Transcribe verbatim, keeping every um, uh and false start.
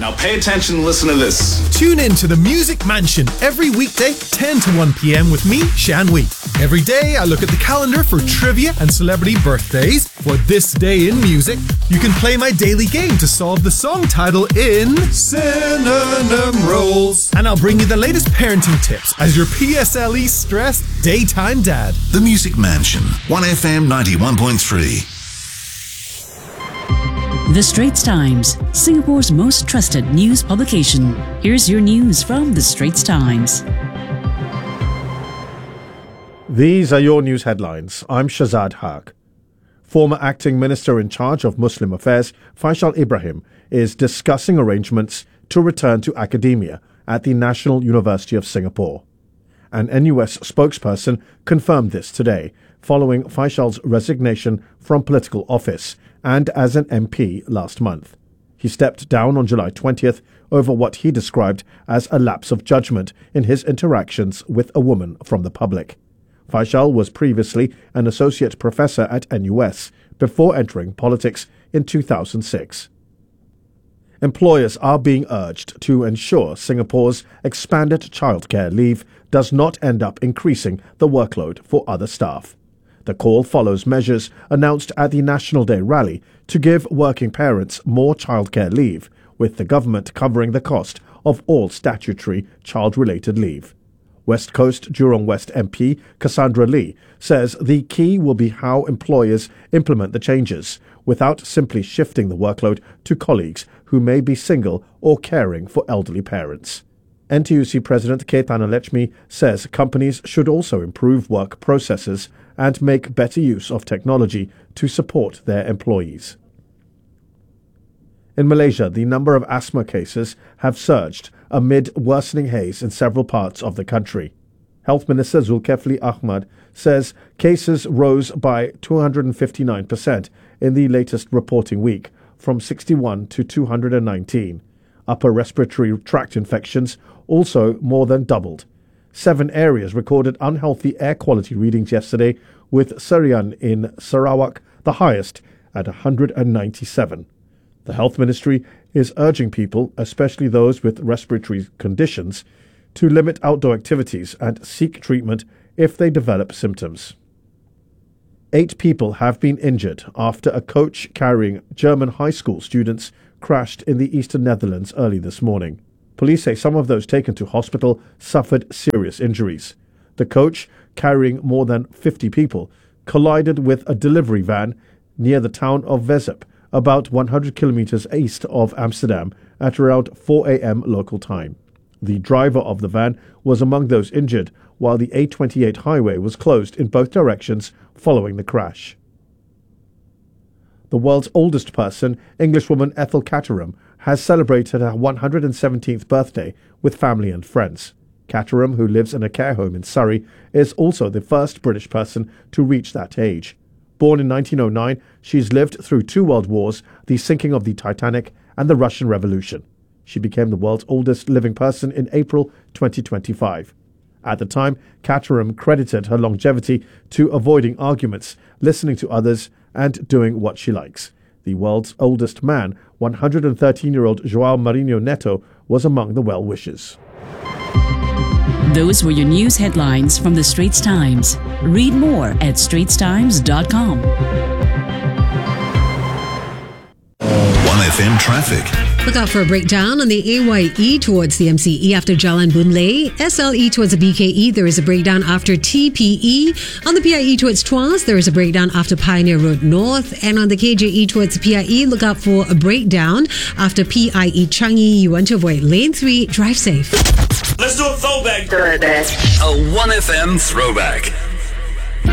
Now pay attention and listen to this. Tune in to the Music Mansion every weekday, ten to one p.m. with me, Shan Wee. Every day, I look at the calendar for trivia and celebrity birthdays. For this day in music, you can play my daily game to solve the song title in Synonym Rolls. And I'll bring you the latest parenting tips as your P S L E stressed daytime dad. The Music Mansion, one F M ninety-one point three. The Straits Times, Singapore's most trusted news publication. Here's your news from The Straits Times. These are your news headlines. I'm Shazad Haq. Former acting minister in charge of Muslim affairs, Faisal Ibrahim, is discussing arrangements to return to academia at the National University of Singapore. An N U S spokesperson confirmed this today, following Faisal's resignation from political office and as an M P last month. He stepped down on July twentieth over what he described as a lapse of judgment in his interactions with a woman from the public. Faisal was previously an associate professor at N U S before entering politics in two thousand six. Employers are being urged to ensure Singapore's expanded childcare leave does not end up increasing the workload for other staff. The call follows measures announced at the National Day rally to give working parents more childcare leave, with the government covering the cost of all statutory child-related leave. West Coast Jurong West M P Cassandra Lee says the key will be how employers implement the changes without simply shifting the workload to colleagues who may be single or caring for elderly parents. N T U C President K. Thanalechmi says companies should also improve work processes and make better use of technology to support their employees. In Malaysia, the number of asthma cases have surged amid worsening haze in several parts of the country. Health Minister Zulkifli Ahmad says cases rose by two hundred fifty-nine percent in the latest reporting week, from sixty-one to two hundred nineteen. Upper respiratory tract infections also more than doubled. Seven areas recorded unhealthy air quality readings yesterday, with Serian in Sarawak the highest at one hundred ninety-seven. The Health Ministry is urging people, especially those with respiratory conditions, to limit outdoor activities and seek treatment if they develop symptoms. Eight people have been injured after a coach carrying German high school students crashed in the eastern Netherlands early this morning. Police say some of those taken to hospital suffered serious injuries. The coach, carrying more than fifty people, collided with a delivery van near the town of Wezep, about one hundred kilometers east of Amsterdam, at around four a.m. local time. The driver of the van was among those injured, while the A twenty-eight highway was closed in both directions following the crash. The world's oldest person, Englishwoman Ethel Caterham, has celebrated her one hundred seventeenth birthday with family and friends. Caterham, who lives in a care home in Surrey, is also the first British person to reach that age. Born in nineteen oh nine, she's lived through two world wars, the sinking of the Titanic, and the Russian Revolution. She became the world's oldest living person in April twenty twenty-five. At the time, Caterham credited her longevity to avoiding arguments, listening to others, and doing what she likes. The world's oldest man, one hundred thirteen-year-old João Marinho Neto, was among the well-wishers. Those were your news headlines from The Straits Times. Read more at straits times dot com. one F M traffic. Look out for a breakdown on the A Y E towards the M C E after Jalan Boon Lay. S L E towards the B K E, there is a breakdown after T P E. On the P I E towards Tuas, there is a breakdown after Pioneer Road North. And on the K J E towards the P I E, look out for a breakdown after P I E Changi. You want to avoid lane three. Drive safe. Let's do a throwback. A one F M throwback.